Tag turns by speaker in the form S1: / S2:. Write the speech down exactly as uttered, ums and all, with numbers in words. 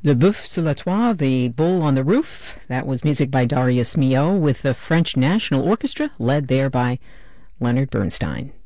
S1: Le Boeuf sur la Toit, The Bull on the Roof. That was music by Darius Milhaud with the French National Orchestra, led there by Leonard Bernstein.